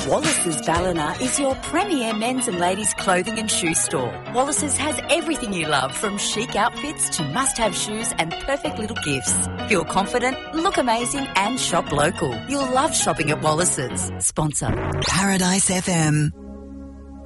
Wallace's Ballina is your premier men's and ladies' clothing and shoe store. Wallace's has everything you love, from chic outfits to must-have shoes and perfect little gifts. Feel confident, look amazing and shop local. You'll love shopping at Wallace's. Sponsor. Paradise FM.